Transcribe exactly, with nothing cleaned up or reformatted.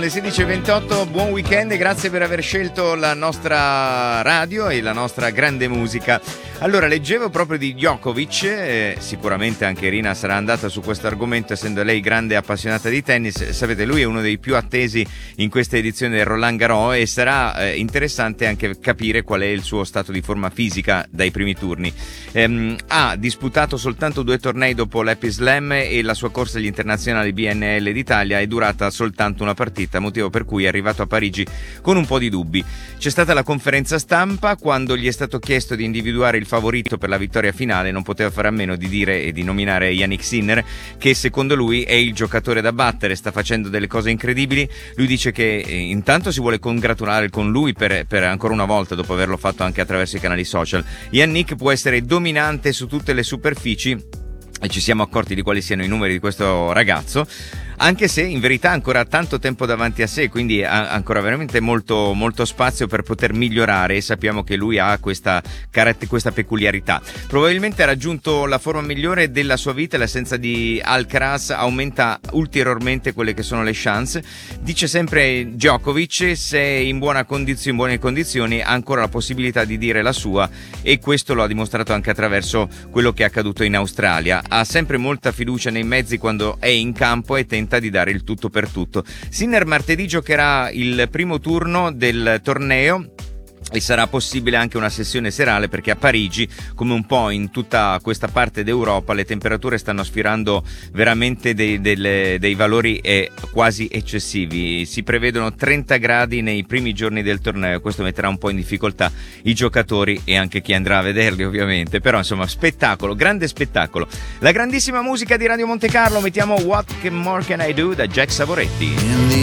le sedici e ventotto, buon weekend e grazie per aver scelto la nostra radio e la nostra grande musica. Allora, leggevo proprio di Djokovic, eh, sicuramente anche Irina sarà andata su questo argomento essendo lei grande appassionata di tennis. Sapete, lui è uno dei più attesi in questa edizione del Roland Garros e sarà eh, interessante anche capire qual è il suo stato di forma fisica dai primi turni. Ehm, ha disputato soltanto due tornei dopo l'Happy Slam e la sua corsa agli internazionali B N L d'Italia è durata soltanto una partita, motivo per cui è arrivato a Parigi con un po' di dubbi. C'è stata la conferenza stampa quando gli è stato chiesto di individuare il favorito per la vittoria finale, non poteva fare a meno di dire e di nominare Jannik Sinner, che secondo lui è il giocatore da battere, sta facendo delle cose incredibili. Lui dice che eh, intanto si vuole congratulare con lui per, per ancora una volta, dopo averlo fatto anche attraverso i canali social. Jannik può essere dominante su tutte le superfici e ci siamo accorti di quali siano i numeri di questo ragazzo, anche se in verità ha ancora tanto tempo davanti a sé, quindi ha ancora veramente molto, molto spazio per poter migliorare, e sappiamo che lui ha questa, questa peculiarità. Probabilmente ha raggiunto la forma migliore della sua vita, l'assenza di Alcaraz aumenta ulteriormente quelle che sono le chance. Dice sempre Djokovic, se è in buona condizione, in buone condizioni ha ancora la possibilità di dire la sua, e questo lo ha dimostrato anche attraverso quello che è accaduto in Australia. Ha sempre molta fiducia nei mezzi quando è in campo e tenta di dare il tutto per tutto. Sinner martedì giocherà il primo turno del torneo e sarà possibile anche una sessione serale, perché a Parigi, come un po' in tutta questa parte d'Europa, le temperature stanno sfiorando veramente dei, delle, dei valori eh, quasi eccessivi. Si prevedono trenta gradi nei primi giorni del torneo, questo metterà un po' in difficoltà i giocatori e anche chi andrà a vederli, ovviamente. Però insomma, spettacolo, grande spettacolo. La grandissima musica di Radio Monte Carlo, mettiamo What More Can I Do da Jack Savoretti.